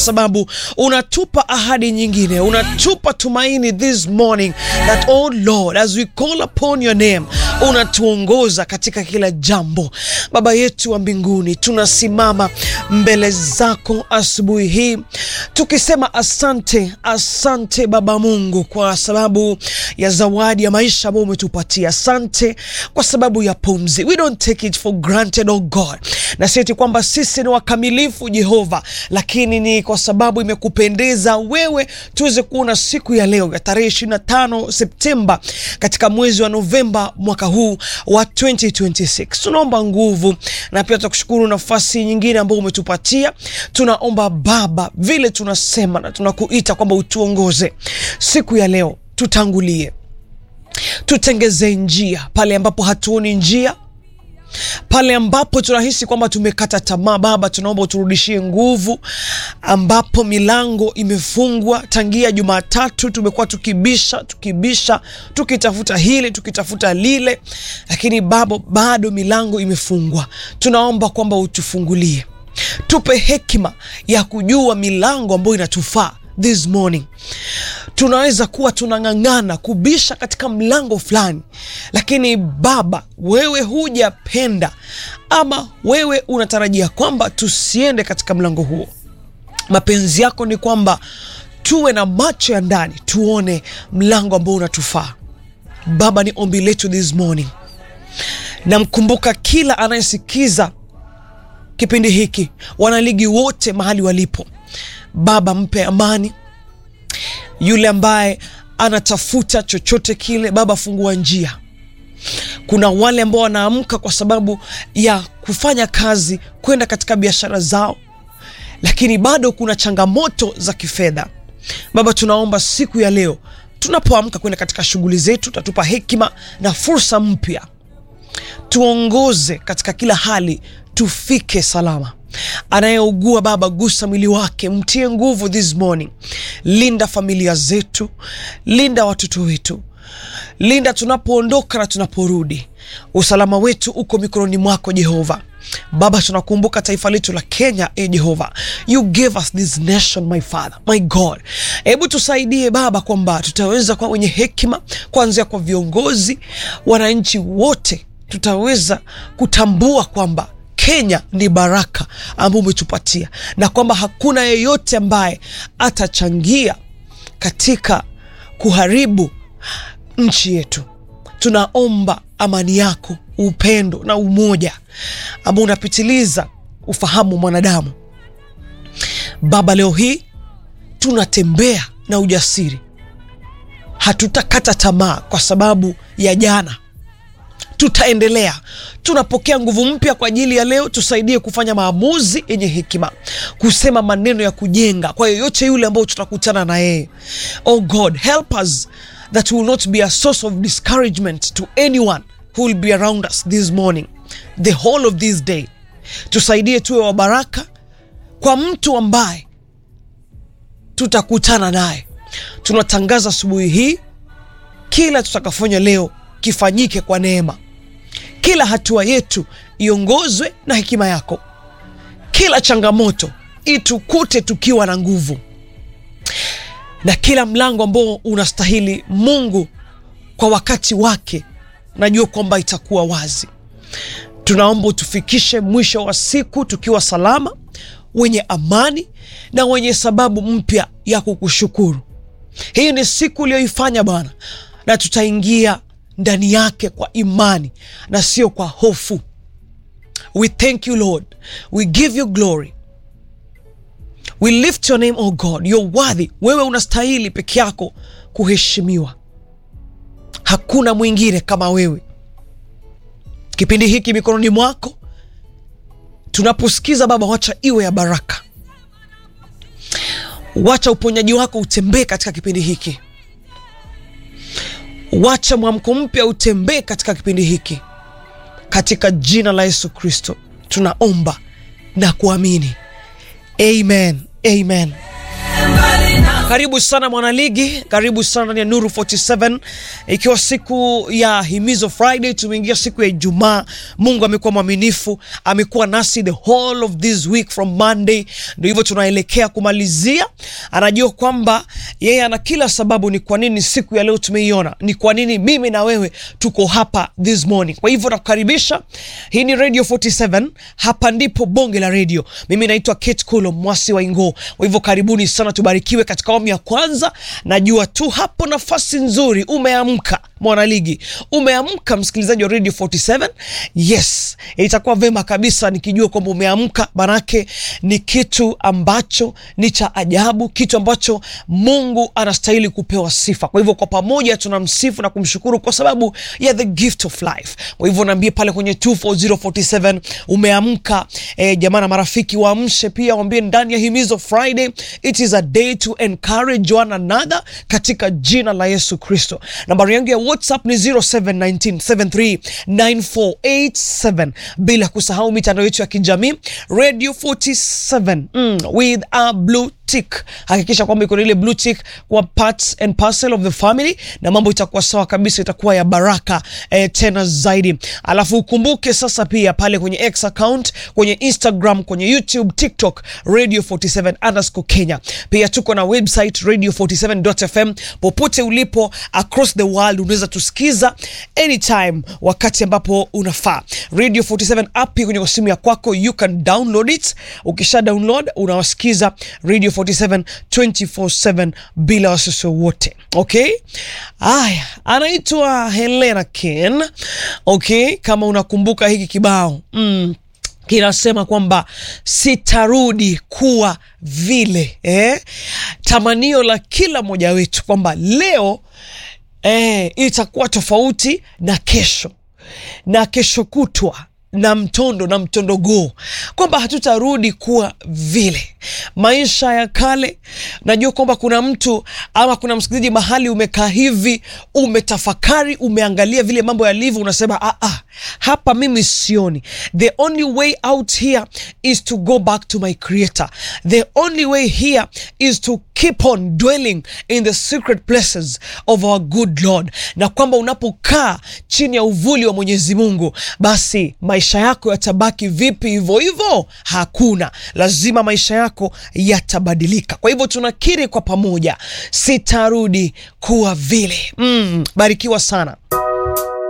sababu unatupa ahadi nyingine, unatupa tumaini this morning that oh Lord, as we call upon your name, unatuongoza katika kila jambo. Baba yetu wa mbinguni, tunasimama mbele zako asubuhi hii tukisema asante, asante Baba Mungu kwa sababu ya zawadi ya maisha ambayo umetupatia. Asante kwa sababu ya pumzi. We don't take it for granted, oh God. Na sieti kwamba sisi ni wakamilifu Jehova, lakini ni kwa sababu imekupendeza wewe tuweze kuona siku ya leo ya tarehe 25 Septemba katika mwezi wa Novemba mwaka huu wa 2026. Tunaomba nguvu na pia tukushukuru nafasi nyingine ambayo umetupatia. Tunaomba Baba, vile tunasema na tunakuita kwamba utuongoze siku ya leo, tutangulie, tutengeze njia pale ambapo hatuoni njia, pale ambapo tunahisi kwamba tumekata tamaa. Baba, tunaomba uturudishie nguvu ambapo milango imefungwa tangia Jumatatu. Tumekuwa tukibisha tukitafuta hili, tukitafuta lile, lakini Baba, bado milango imefungwa. Tunaomba kwamba utufungulie, tupe hekima ya kujua milango ambayo inatufaa this morning. Tunaweza kuwa tunang'ang'ana kubisha katika mlango fulani, lakini Baba, wewe hujapenda ama wewe unatarajia kwamba tusiende katika mlango huo. Mapenzi yako ni kwamba tuwe na macho ya ndani, tuone mlango ambao unatufaa. Baba, ni ombi letu this morning. Namkumbuka kila anayesikiza kipindi hiki, wanaligi wote mahali walipo. Baba, mpe amani. Yule ambaye anatafuta chochote kile, Baba, fungua njia. Kuna wale ambao wanaamka kwa sababu ya kufanya kazi, kwenda katika biashara zao, lakini bado kuna changamoto za kifedha. Baba, tunaomba siku ya leo tunapoamka kwenda katika shughuli zetu, tatupa hekima na fursa mpya. Tuongoze katika kila hali, tufike salama. Anayeugua Baba, gusa mwili wake, mtie nguvu this morning. Linda familia zetu, linda watoto wetu, linda tunapoondoka na tunaporudi. Usalama wetu uko mikononi mwako Jehova. Baba, tunakumbuka taifa letu la Kenya, Jehova. You gave us this nation, my Father, my God. Hebu tusaidie Baba kwamba tutaweza kwa wenye hekima, kuanzia kwa viongozi, wananchi wote, tutaweza kutambua kwamba Kenya ni baraka ambayo umetupatia, na kwamba hakuna yeyote ambaye atachangia katika kuharibu nchi yetu. Tunaomba amani yako, upendo na umoja ambao unapitiliza ufahamu mwanadamu. Baba, leo hii tunatembea na ujasiri. Hatutakata tamaa kwa sababu ya jana. Tutaendelea. Tunapokea nguvu mpya kwa ajili ya leo. Tusaidie kufanya maamuzi yenye hekima, kusema maneno ya kujenga kwa yoyote yule ambao tutakutana na yeye. Oh God, help us that will not be a source of discouragement to anyone who will be around us this morning, the whole of this day. Tusaidie tuwe wa baraka kwa mtu ambaye tutakutana naye. Tunatangaza asubuhi hii, kila tutakafanya leo kifanyike kwa neema. Kila hatua yetu iongozwe na hekima yako. Kila changamoto itukute tukiwa na nguvu, na kila mlango ambao unastahili Mungu kwa wakati wake, najua kwamba itakuwa wazi. Tunaomba utufikishe mwisho wa siku tukiwa salama, wenye amani na wenye sababu mpya ya kukushukuru. Hii ni siku uliyoifanya Bwana, na tutaingia ndani yake kwa imani na sio kwa hofu. We thank you Lord. We give you glory. We lift your name, oh God. You're worthy. Wewe unastahili peke yako kuheshimiwa. Hakuna mwingine kama wewe. Kipindi hiki mikononi mwako. Tunaposikiza Baba, wacha iwe ya baraka. Wacha uponyaji wako utembee katika kipindi hiki. Wacha mwamko mpya utembee katika kipindi hiki. Katika jina la Yesu Kristo tunaomba na kuamini. Amen. Amen. Karibu sana mwanaligi, karibu sana ndani ya Nuru 47. Ikiwa siku ya Himizo Friday, tumeingia siku ya Ijumaa. Mungu amekuwa mwaminifu, amekuwa nasi the whole of this week from Monday. Ndio hivyo tunaelekea kumalizia. Anajua kwamba yeye ana kila sababu ni kwa nini siku ya leo tumeiona. Ni kwa nini mimi na wewe tuko hapa this morning. Kwa hivyo nakukaribisha. Hii ni Radio 47. Hapa ndipo bonge la radio. Mimi naitwa Kate Kulo, mwasi wa Ingo. Kwa hivyo karibuni sana, tubarikiwe katika awamu ya kwanza. Najua tu hapo nafasi nzuri, umeamka mwanaligi, umeamka msikilizaji wa Radio 47. Yes, itakuwa vema kabisa nikijua kwamba umeamka, manake ni kitu ambacho ni cha ajabu, kitu ambacho Mungu anastahili kupewa sifa. Kwa hivyo kwa pamoja tunamsifu na kumshukuru kwa sababu ya the gift of life. Kwa hivyo naambie pale kwenye 24047 umeamka. Jamaa na marafiki waamshe pia, waambie ndani ya Himizo Friday it is a day to encourage one another katika jina la Yesu Kristo. Nambari yangu ya WhatsApp ni 0719739487, bila kusahau mitandao yetu ya kijamii Radio 47 with a blue tick. Hakikisha kwamba iko ile blue tick kwa parts and parcel of the family, na mambo itakuwa sawa kabisa, itakuwa ya baraka tena zaidi. Alafu ukumbuke sasa pia pale kwenye X account, kwenye Instagram, kwenye YouTube, TikTok Radio 47_Kenya. Pia tuko na website radio47.fm. Popote ulipo across the world unaweza tusikiza anytime, wakati ambapo unafaa. Radio 47 app kwenye simu ya kwako, you can download it. Ukisha download unawasikiza Radio 47 24/7 bila wasiwasi wote. Okay? Aya, anaitwa Helena Ken. Okay, kama unakumbuka hiki kibao kinasema kwamba sitarudi kuwa vile. Tamanio la kila mmoja wetu kwamba leo itakuwa tofauti na kesho, na kesho kutwa, na mtondogo, kwamba hatutarudi kuwa vile maisha ya kale. Najua kwamba kuna mtu ama kuna msikilizaji mahali umekaa hivi, umetafakari, umeangalia vile mambo yalivyo, unasema hapa mimi sioni. The only way out here is to go back to my Creator. The only way here is to keep on dwelling in the secret places of our good Lord. Na kwamba unapokaa chini ya uvuli wa Mwenyezi Mungu, basi maisha yako yatabaki vipi hivyo hivyo? Hakuna, lazima maisha yako yatabadilika. Kwa hivyo tunakiri kwa pamoja, sitarudi kuwa vile. Barikiwa sana.